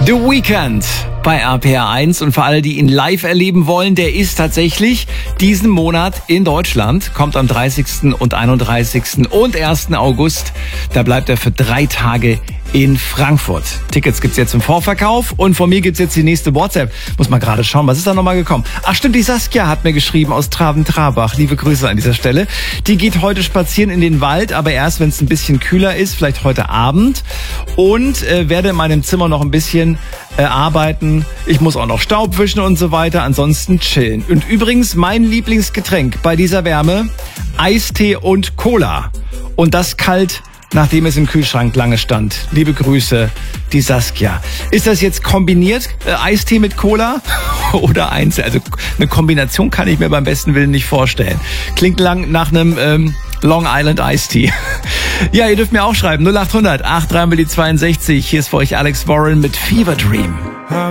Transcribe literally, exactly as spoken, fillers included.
The Weeknd bei R P R eins, und für alle, die ihn live erleben wollen, der ist tatsächlich diesen Monat in Deutschland, kommt am dreißigsten und einunddreißigsten und ersten August. Da bleibt er für drei Tage in Frankfurt. Tickets gibt's jetzt im Vorverkauf und von mir gibt's jetzt die nächste WhatsApp. Muss mal gerade schauen, was ist da nochmal gekommen? Ach stimmt, die Saskia hat mir geschrieben aus Traben-Trabach. Liebe Grüße an dieser Stelle. Die geht heute spazieren in den Wald, aber erst, wenn es ein bisschen kühler ist, vielleicht heute Abend. Und äh, werde in meinem Zimmer noch ein bisschen äh, arbeiten. Ich muss auch noch Staub wischen und so weiter. Ansonsten chillen. Und übrigens mein Lieblingsgetränk bei dieser Wärme: Eistee und Cola. Und das kalt, nachdem es im Kühlschrank lange stand. Liebe Grüße, die Saskia. Ist das jetzt kombiniert, äh, Eistee mit Cola oder einzeln? Also eine Kombination kann ich mir beim besten Willen nicht vorstellen. Klingt lang nach einem ähm, Long Island Iced Tea. Ja, ihr dürft mir auch schreiben. null acht hundert, acht drei zweiundsechzig. Hier ist für euch Alex Warren mit Fever Dream.